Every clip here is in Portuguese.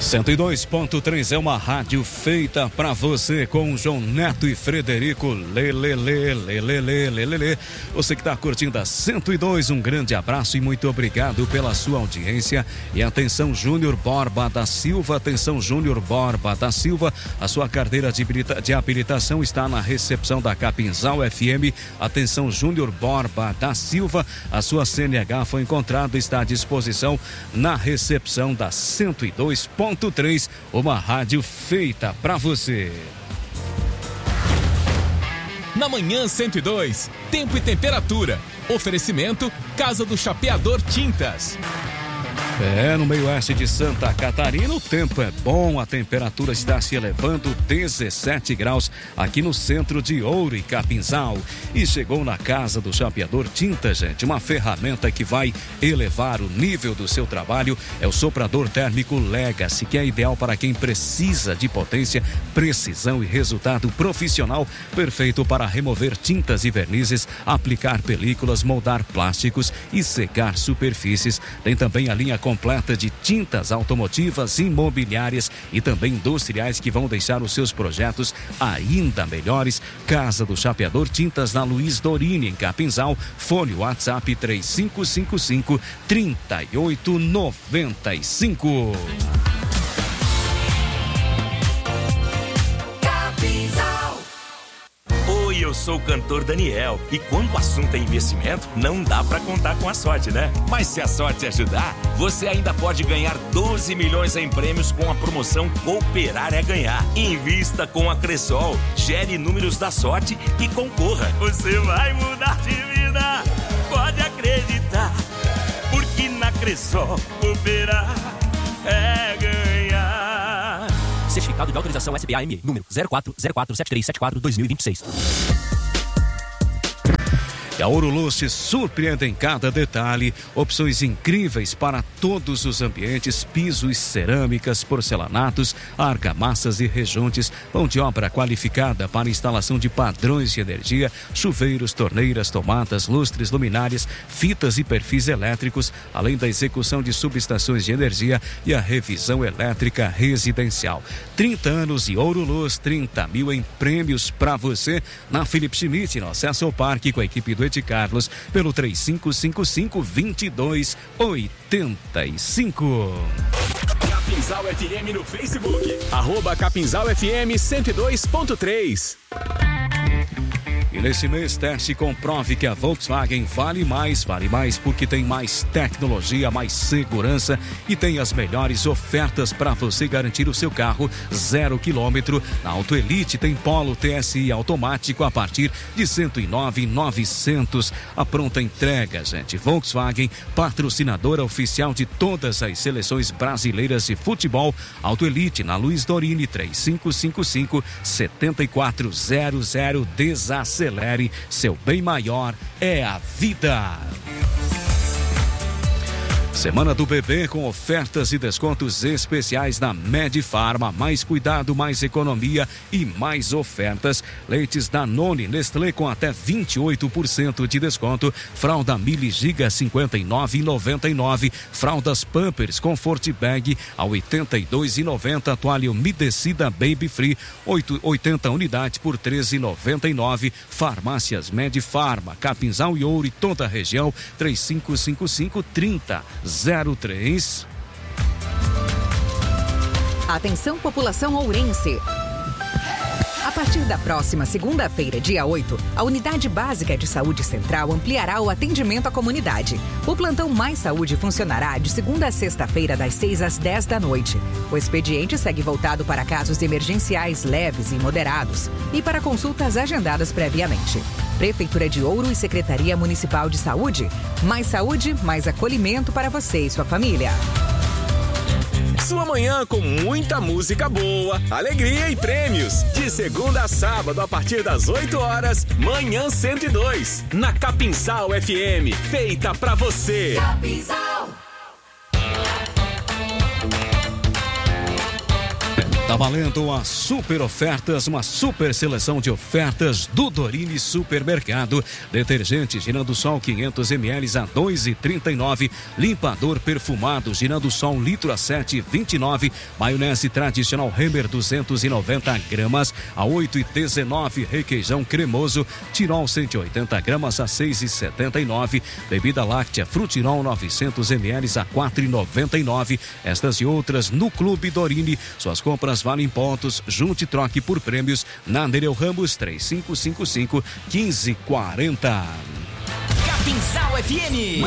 102.3 é uma rádio feita pra você, com João Neto e Frederico Lelele. Você que tá curtindo a 102, um grande abraço e muito obrigado pela sua audiência. E atenção, Júnior Borba da Silva, a sua carteira de habilitação está na recepção da Capinzal FM. Atenção, Júnior Borba da Silva, a sua CNH foi encontrada, está à disposição na recepção da 102.3, uma rádio feita pra você. Na manhã 102, tempo e temperatura. Oferecimento Casa do Chapeador Tintas. No meio oeste de Santa Catarina, o tempo é bom, a temperatura está se elevando 17 graus aqui no centro de Ouro e Capinzal. E chegou na Casa do Chapeador Tintas, gente, uma ferramenta que vai elevar o nível do seu trabalho. É o soprador térmico Legacy, que é ideal para quem precisa de potência, precisão e resultado profissional, perfeito para remover tintas e vernizes, aplicar películas, moldar plásticos e secar superfícies. Tem também a linha completa de tintas automotivas, imobiliárias e também industriais que vão deixar os seus projetos ainda melhores. Casa do Chapeador Tintas, na Luiz Dorini, em Capinzal. Fone WhatsApp 3555-3895. Eu sou o cantor Daniel e quando o assunto é investimento, não dá pra contar com a sorte, né? Mas se a sorte ajudar, você ainda pode ganhar 12 milhões em prêmios com a promoção Cooperar é Ganhar. Invista com a Cressol, gere números da sorte e concorra. Você vai mudar de vida, pode acreditar, porque na Cressol Cooperar é ganhar. Certificado de autorização SBAME, número 04047374-2026. A Ouro Luz se surpreende em cada detalhe, opções incríveis para todos os ambientes, pisos, cerâmicas, porcelanatos, argamassas e rejuntes, mão de obra qualificada para instalação de padrões de energia, chuveiros, torneiras, tomadas, lustres, luminárias, fitas e perfis elétricos, além da execução de subestações de energia e a revisão elétrica residencial. 30 anos de Ouro Luz, 30 mil em prêmios para você na Felipe Schmidt, no acesso ao parque com a equipe do de Carlos, pelo 3555-2285. Capinzal FM no Facebook. @Capinzal FM 102.3. E nesse mês, teste e comprove que a Volkswagen vale mais porque tem mais tecnologia, mais segurança e tem as melhores ofertas para você garantir o seu carro 0 km. Na Auto Elite tem Polo TSI automático a partir de 109.900. A pronta entrega, gente. Volkswagen, patrocinadora oficial de todas as seleções brasileiras de futebol. Auto Elite na Luiz Dorini, 3555-7400. Desacelere, seu bem maior é a vida. Semana do bebê com ofertas e descontos especiais na Medifarma. Mais cuidado, mais economia e mais ofertas. Leites Danone, Nestlé com até 28% de desconto. Fralda Mili Giga 59,99. Fraldas Pampers Comfort Bag a 82,90. Toalha umedecida Baby Free 80 unidades por 13,99. Farmácias Medifarma, Capinzal e Ouro e toda a região. 3555-3003. Atenção, população ourense. A partir da próxima segunda-feira, dia 8, a Unidade Básica de Saúde Central ampliará o atendimento à comunidade. O plantão Mais Saúde funcionará de segunda a sexta-feira, das 6 às 10 da noite. O expediente segue voltado para casos emergenciais leves e moderados e para consultas agendadas previamente. Prefeitura de Ouro e Secretaria Municipal de Saúde. Mais saúde, mais acolhimento para você e sua família. Sua manhã com muita música boa, alegria e prêmios. De segunda a sábado, a partir das 8 horas, Manhã 102. Na Capinzal FM, feita pra você. Tá Tá valendo as super ofertas, uma super seleção de ofertas do Dorini Supermercado. Detergente Girando Sol 500 ml a 2,39. Limpador perfumado Girando Sol 1 litro a 7,29. Maionese tradicional Hemer 290 gramas a 8,19. Requeijão cremoso Tirol 180 gramas a 6,79. Bebida láctea Frutirol 900 ml a 4,99. Estas e outras no Clube Dorini. Suas compras valem pontos. Junte e troque por prêmios na Nereu Ramos 3555-1540. Capinzal FM.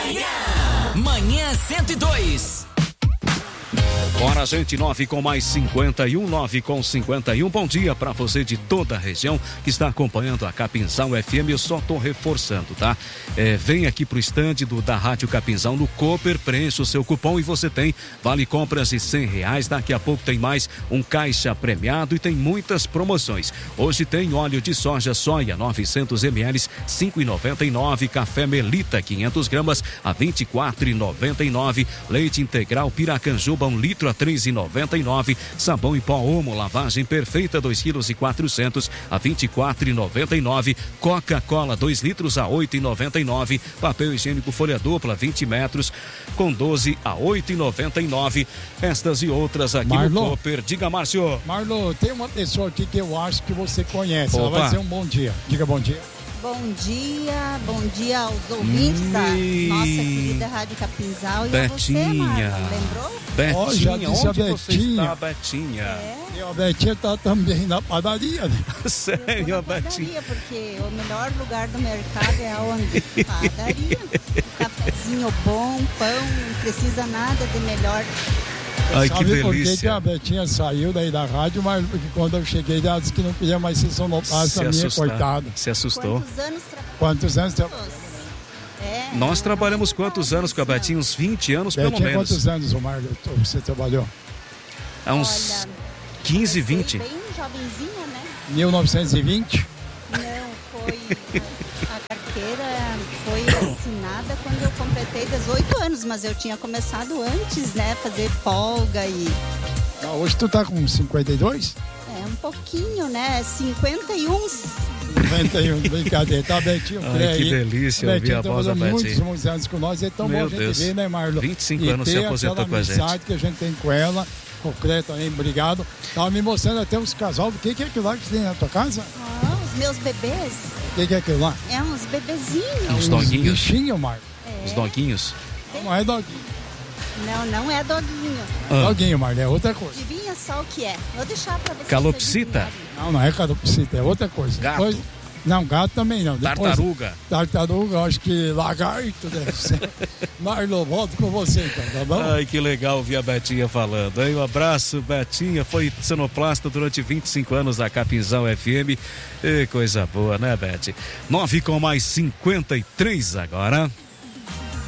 Manhã 102. Bora, gente, 9:51, 9:51. Bom dia para você de toda a região que está acompanhando a Capinzal FM. Eu só tô reforçando, tá? Vem aqui pro estande da Rádio Capinzal no Cooper, preencha o seu cupom e você tem vale compras de R$100. Daqui a pouco tem mais um caixa premiado e tem muitas promoções. Hoje tem óleo de soja 900 ml, 5,99. Café Melita 500 gramas a 24,99. Leite integral Piracanjuba 1 litro a 3,99. Sabão em pó Omo lavagem perfeita 2,4 kg a 24,99. Coca-Cola 2 litros a 8,99. Papel higiênico folha dupla 20 metros com 12 a 8,99. Estas e outras aqui no Cooper. Diga, Márcio. Marlon, tem uma pessoa aqui que eu acho que você conhece. Opa. Ela vai ser um bom dia. Diga bom dia. Bom dia aos ouvintes da nossa querida Rádio Capinzal. E a você, Marlon, lembrou? Betinha, já disse onde a você Betinha. está, Betinha? E a Betinha tá também na padaria, né? Sério, Betinha? Porque o melhor lugar do mercado é onde? Padaria. Cafezinho bom, pão, não precisa nada de melhor. Ai, que Sabe por delícia. que a Betinha saiu daí da rádio, mas quando eu cheguei, ela disse que não queria mais ser sonoplasta, a minha coitada. Se assustou. Quantos anos Nós trabalhamos quantos anos com a Betinha? Uns 20 anos, pelo Betinha, menos. quantos anos, Marlon, você trabalhou? Há uns 15, 20. Bem jovenzinha, né? 1920? Não, foi... A carteira foi assinada quando eu completei 18 anos, mas eu tinha começado antes, né? Fazer folga e... Hoje tu tá com 52? Um pouquinho, né? 51. 91, brincadeira. Tá, Betinho? Ai, que delícia ouvir a voz da Betinha. Muitos anos com nós, é tão bom a gente ver, né, Marlon? 25 anos se aposentou com a gente. A que a gente tem com ela, concreta também, obrigado. Tava me mostrando até uns casal. O que é aquilo lá que tem na tua casa? Os meus bebês. O que é aquilo lá? É uns bebezinhos. Uns doguinhos. Bichinho, Marlon. Os doguinhos. Não é doguinho. Não é doguinho. Doguinho, Marlon, é outra coisa. Adivinha só o que é. Vou deixar pra vocês. Calopsita? Não é calopsita, é outra coisa. Gato? Não, gato também não. Tartaruga? Tartaruga, acho que lagarto deve ser. Marlon, volto com você então, tá bom? Ai, que legal ouvir a Betinha falando. Aí, um abraço, Betinha. Foi sonoplasta durante 25 anos da Capinzal FM. E coisa boa, né, Beth? 9:53 agora.